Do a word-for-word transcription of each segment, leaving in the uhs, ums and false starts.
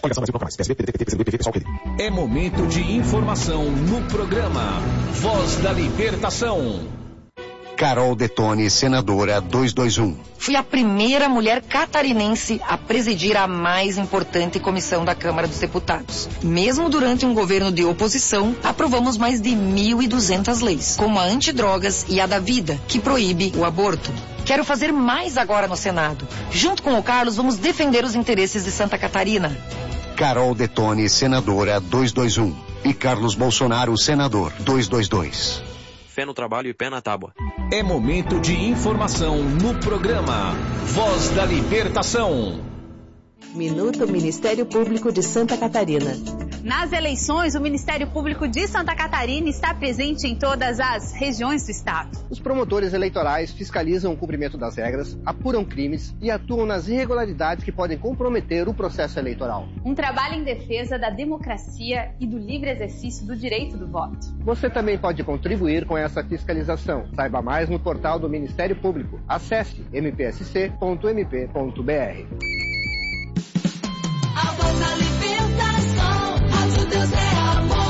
É momento de informação no programa Voz da Libertação. Carol Detone, senadora duzentos e vinte e um. Fui a primeira mulher catarinense a presidir a mais importante comissão da Câmara dos Deputados. Mesmo durante um governo de oposição, aprovamos mais de mil e duzentas leis, como a antidrogas e a da vida, que proíbe o aborto. Quero fazer mais agora no Senado. Junto com o Carlos, vamos defender os interesses de Santa Catarina. Carol Detone, senadora duzentos e vinte e um. E Carlos Bolsonaro, senador duzentos e vinte e dois. Fé no trabalho e pé na tábua. É momento de informação no programa Voz da Libertação. Minuto Ministério Público de Santa Catarina. Nas eleições, o Ministério Público de Santa Catarina está presente em todas as regiões do estado. Os promotores eleitorais fiscalizam o cumprimento das regras, apuram crimes e atuam nas irregularidades que podem comprometer o processo eleitoral. Um trabalho em defesa da democracia e do livre exercício do direito do voto. Você também pode contribuir com essa fiscalização. Saiba mais no portal do Ministério Público. Acesse m p s c ponto m p ponto b r. A voz da libertação, Rádio Deus é amor.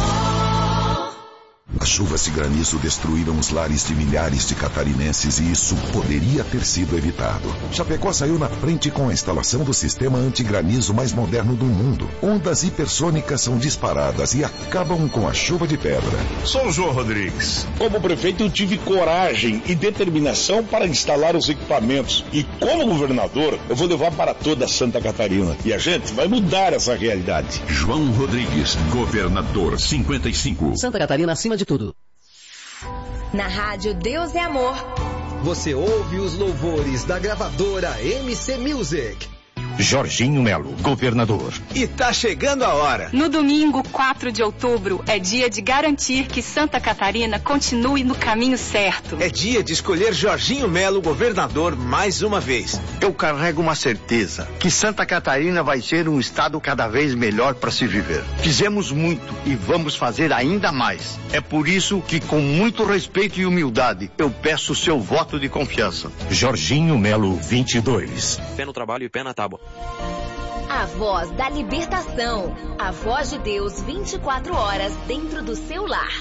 As chuvas de granizo destruíram os lares de milhares de catarinenses e isso poderia ter sido evitado. Chapecó saiu na frente com a instalação do sistema antigranizo mais moderno do mundo. Ondas hipersônicas são disparadas e acabam com a chuva de pedra. Sou o João Rodrigues. Como prefeito, eu tive coragem e determinação para instalar os equipamentos. E como governador, eu vou levar para toda Santa Catarina. E a gente vai mudar essa realidade. João Rodrigues, governador cinquenta e cinco. Santa Catarina acima de tudo. Na rádio Deus é Amor. Você ouve os louvores da gravadora M C Music. Jorginho Melo, governador. E tá chegando a hora. No domingo, quatro de outubro, é dia de garantir que Santa Catarina continue no caminho certo. É dia de escolher Jorginho Melo, governador, mais uma vez. Eu carrego uma certeza, que Santa Catarina vai ser um estado cada vez melhor para se viver. Fizemos muito e vamos fazer ainda mais. É por isso que, com muito respeito e humildade, eu peço o seu voto de confiança. Jorginho Melo, vinte e dois. Pé no trabalho e pé na tábua. A voz da libertação. A voz de Deus vinte e quatro horas dentro do seu lar.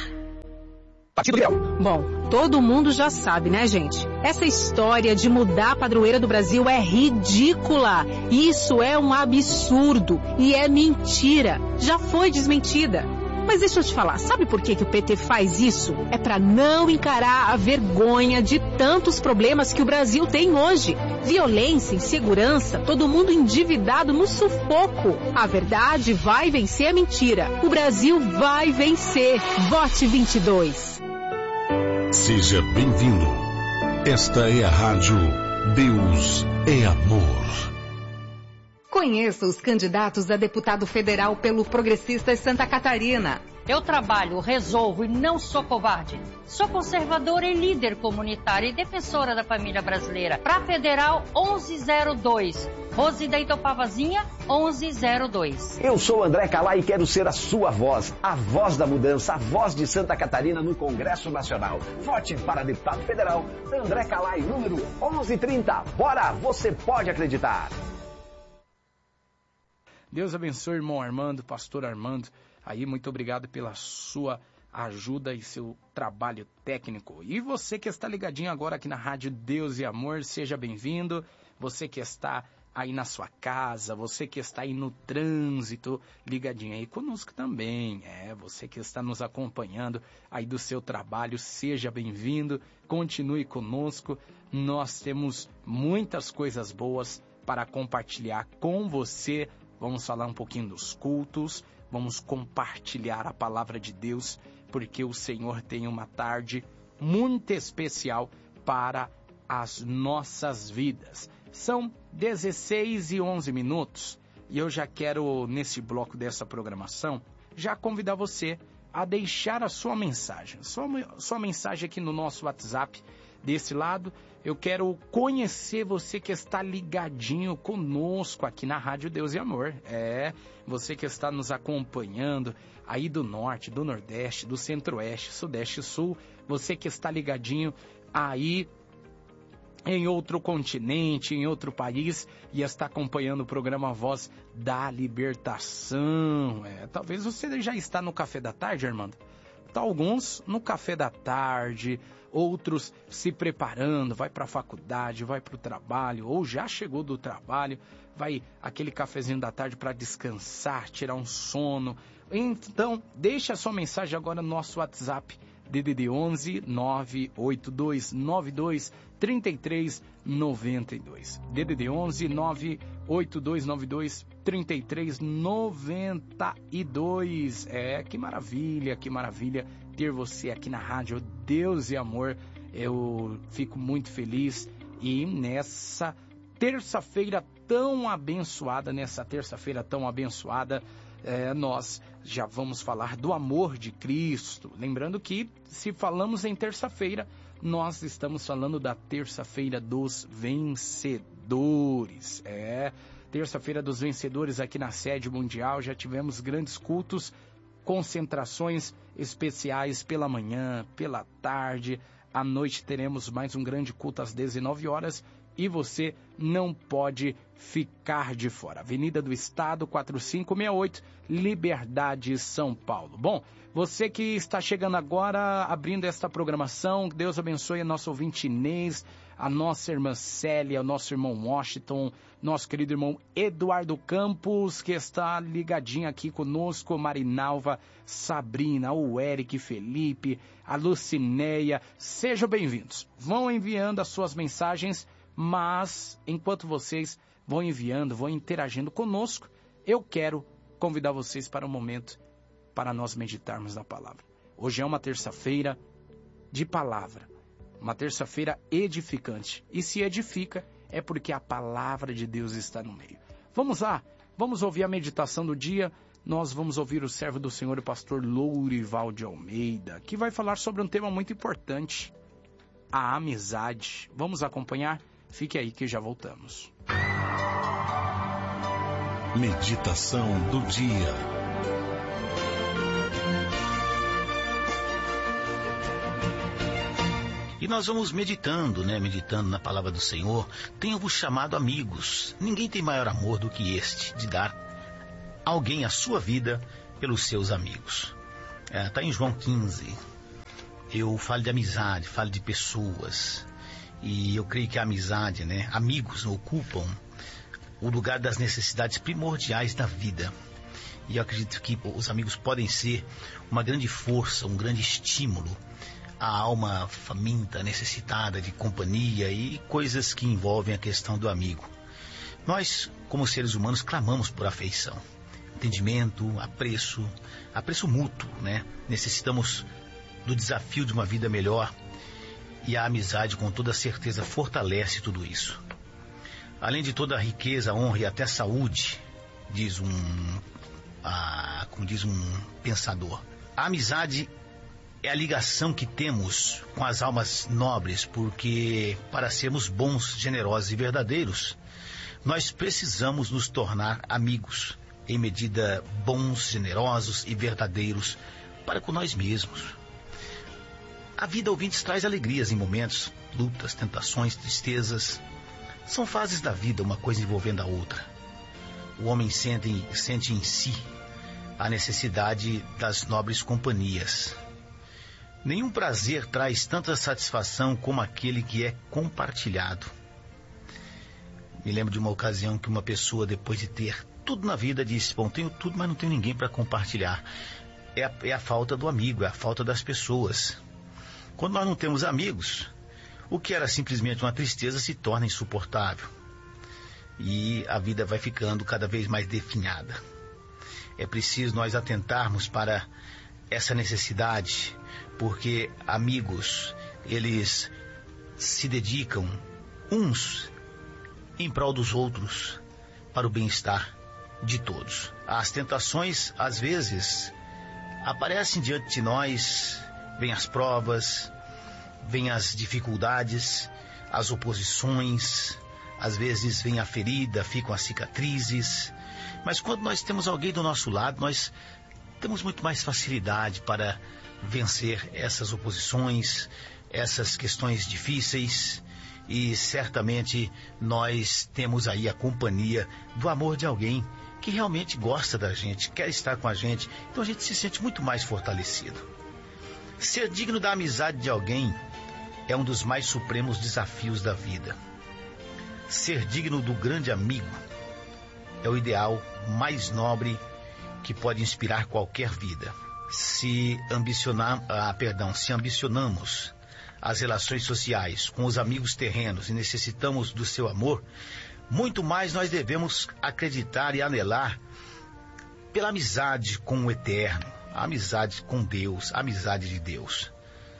Bom, todo mundo já sabe, né, gente? Essa história de mudar a padroeira do Brasil é ridícula. Isso é um absurdo e é mentira. Já foi desmentida. Mas deixa eu te falar, sabe por que, que o P T faz isso? É para não encarar a vergonha de tantos problemas que o Brasil tem hoje. Violência, insegurança, todo mundo endividado no sufoco. A verdade vai vencer a mentira. O Brasil vai vencer. Vote vinte e dois. Seja bem-vindo. Esta é a rádio Deus é Amor. Conheça os candidatos a deputado federal pelo Progressistas Santa Catarina. Eu trabalho, resolvo e não sou covarde. Sou conservadora e líder comunitária e defensora da família brasileira. Para Federal, onze zero dois. Rose da Itopavazinha, onze zero dois. Eu sou André Calai e quero ser a sua voz, a voz da mudança, a voz de Santa Catarina no Congresso Nacional. Vote para deputado federal, André Calai, número onze trinta. Bora, você pode acreditar. Deus abençoe, irmão Armando, pastor Armando. Aí, muito obrigado pela sua ajuda e seu trabalho técnico. E você que está ligadinho agora aqui na Rádio Deus e Amor, seja bem-vindo. Você que está aí na sua casa, você que está aí no trânsito, ligadinho aí conosco também. É, você que está nos acompanhando aí do seu trabalho, seja bem-vindo. Continue conosco. Nós temos muitas coisas boas para compartilhar com você. Vamos falar um pouquinho dos cultos, vamos compartilhar a palavra de Deus, porque o Senhor tem uma tarde muito especial para as nossas vidas. São dezesseis e onze minutos e eu já quero, nesse bloco dessa programação, já convidar você a deixar a sua mensagem. Sua, sua mensagem aqui no nosso WhatsApp. Desse lado, eu quero conhecer você que está ligadinho conosco aqui na Rádio Deus e Amor. É, você que está nos acompanhando aí do Norte, do Nordeste, do Centro-Oeste, Sudeste e Sul. Você que está ligadinho aí em outro continente, em outro país, e está acompanhando o programa Voz da Libertação. É, talvez você já está no café da tarde, Armando. Tá, alguns no café da tarde, outros se preparando, vai para a faculdade, vai para o trabalho, ou já chegou do trabalho, vai aquele cafezinho da tarde para descansar, tirar um sono. Então, deixe a sua mensagem agora no nosso WhatsApp, D D D onze nove oito dois nove dois três três nove dois. D D D onze nove oito dois nove dois três três nove dois. É, que maravilha, que maravilha ter você aqui na rádio Deus e Amor. Eu fico muito feliz e nessa terça-feira tão abençoada, nessa terça-feira tão abençoada, É, nós já vamos falar do amor de Cristo. Lembrando que, se falamos em terça-feira, nós estamos falando da terça-feira dos vencedores. É, terça-feira dos vencedores aqui na sede mundial. Já tivemos grandes cultos, concentrações especiais pela manhã, pela tarde. À noite teremos mais um grande culto às dezenove horas. E você não pode ficar de fora. Avenida do Estado, quatro cinco seis oito, Liberdade, São Paulo. Bom, você que está chegando agora, abrindo esta programação, Deus abençoe a nossa ouvinte Inês, a nossa irmã Célia, o nosso irmão Washington, nosso querido irmão Eduardo Campos, que está ligadinho aqui conosco, Marinalva, Sabrina, o Eric, Felipe, a Lucineia. Sejam bem-vindos. Vão enviando as suas mensagens. Mas, enquanto vocês vão enviando, vão interagindo conosco, eu quero convidar vocês para um momento para nós meditarmos na palavra. Hoje é uma terça-feira de palavra, uma terça-feira edificante. E se edifica, é porque a palavra de Deus está no meio. Vamos lá, vamos ouvir a meditação do dia. Nós vamos ouvir o servo do Senhor, o pastor Lourival de Almeida, que vai falar sobre um tema muito importante, a amizade. Vamos acompanhar? Fique aí que já voltamos. Meditação do dia. E nós vamos meditando, né? Meditando na palavra do Senhor. Tenho-vos chamado amigos. Ninguém tem maior amor do que este, de dar a alguém a sua vida pelos seus amigos. Está é, em João quinze. Eu falo de amizade, falo de pessoas. E eu creio que a amizade, né? Amigos ocupam o lugar das necessidades primordiais da vida. E eu acredito que os amigos podem ser uma grande força, um grande estímulo à alma faminta, necessitada de companhia e coisas que envolvem a questão do amigo. Nós, como seres humanos, clamamos por afeição, entendimento, apreço, apreço mútuo, né? Necessitamos do desafio de uma vida melhor. E a amizade, com toda certeza, fortalece tudo isso. Além de toda a riqueza, honra e até saúde, diz um, a, como diz um pensador, a amizade é a ligação que temos com as almas nobres, porque para sermos bons, generosos e verdadeiros, nós precisamos nos tornar amigos, em medida bons, generosos e verdadeiros para com nós mesmos. A vida, ouvintes, traz alegrias em momentos, lutas, tentações, tristezas. São fases da vida, uma coisa envolvendo a outra. O homem sente, sente em si a necessidade das nobres companhias. Nenhum prazer traz tanta satisfação como aquele que é compartilhado. Me lembro de uma ocasião que uma pessoa, depois de ter tudo na vida, disse: bom, tenho tudo, mas não tenho ninguém para compartilhar. É a, é a falta do amigo, é a falta das pessoas. Quando nós não temos amigos, o que era simplesmente uma tristeza se torna insuportável. E a vida vai ficando cada vez mais definhada. É preciso nós atentarmos para essa necessidade, porque amigos, eles se dedicam uns em prol dos outros, para o bem-estar de todos. As tentações, às vezes, aparecem diante de nós. Vêm as provas, vêm as dificuldades, as oposições, às vezes vem a ferida, ficam as cicatrizes. Mas quando nós temos alguém do nosso lado, nós temos muito mais facilidade para vencer essas oposições, essas questões difíceis. e certamente nós temos aí a companhia do amor de alguém que realmente gosta da gente, quer estar com a gente, então a gente se sente muito mais fortalecido. Ser digno da amizade de alguém é um dos mais supremos desafios da vida. Ser digno do grande amigo é o ideal mais nobre que pode inspirar qualquer vida. Se ambicionar, ah, perdão, se ambicionamos as relações sociais com os amigos terrenos e necessitamos do seu amor, muito mais nós devemos acreditar e anelar pela amizade com o Eterno, a amizade com Deus, a amizade de Deus.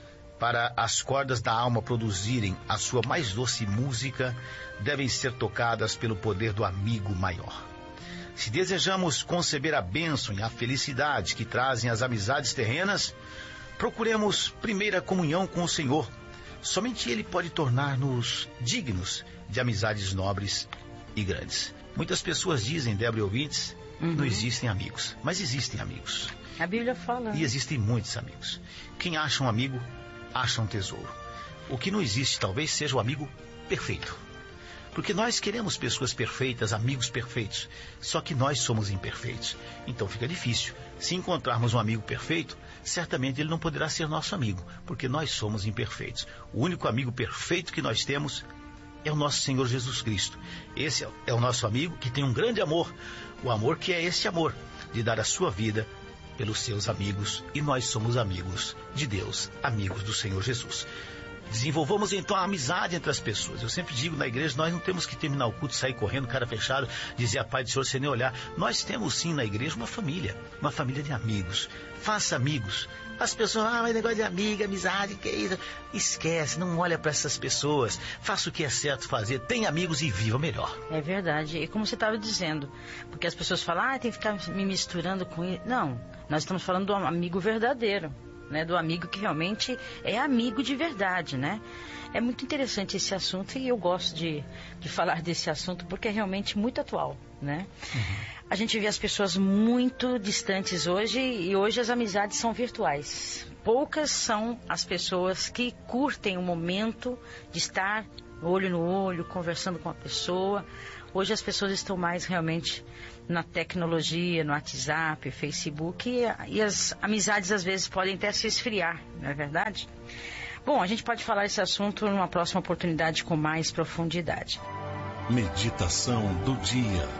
Para as cordas da alma produzirem a sua mais doce música, devem ser tocadas pelo poder do amigo maior. Se desejamos conceber a bênção e a felicidade que trazem as amizades terrenas, procuremos primeira comunhão com o Senhor. Somente Ele pode tornar-nos dignos de amizades nobres e grandes. Muitas pessoas dizem, Débora e ouvintes, uhum. não existem amigos, mas existem amigos. A Bíblia fala. E existem muitos amigos. Quem acha um amigo, acha um tesouro. O que não existe talvez seja o amigo perfeito. Porque nós queremos pessoas perfeitas, amigos perfeitos, só que nós somos imperfeitos. Então fica difícil. Se encontrarmos um amigo perfeito, certamente ele não poderá ser nosso amigo, porque nós somos imperfeitos. O único amigo perfeito que nós temos é o nosso Senhor Jesus Cristo. Esse é o nosso amigo que tem um grande amor, o amor que é esse amor, de dar a sua vida pelos seus amigos, e nós somos amigos de Deus, amigos do Senhor Jesus. Desenvolvamos então a amizade entre as pessoas. Eu sempre digo na igreja, nós não temos que terminar o culto, sair correndo, cara fechado, dizer a paz do Senhor sem nem olhar. Nós temos sim na igreja uma família, uma família de amigos. Faça amigos. As pessoas, ah, mas negócio de amiga, amizade, que é isso? Esquece, não olha para essas pessoas. Faça o que é certo fazer, tenha amigos e viva melhor. É verdade, e como você estava dizendo, porque as pessoas falam, ah, tem que ficar me misturando com isso. Não, nós estamos falando do amigo verdadeiro. Né, do amigo que realmente é amigo de verdade, né? É muito interessante esse assunto e eu gosto de, de falar desse assunto porque é realmente muito atual, né? Uhum. A gente vê as pessoas muito distantes hoje e hoje as amizades são virtuais. Poucas são as pessoas que curtem o momento de estar olho no olho, conversando com a pessoa. Hoje as pessoas estão mais realmente na tecnologia, no WhatsApp, Facebook, e, e as amizades às vezes podem até se esfriar, não é verdade? Bom, a gente pode falar esse assunto numa próxima oportunidade com mais profundidade. Meditação do dia.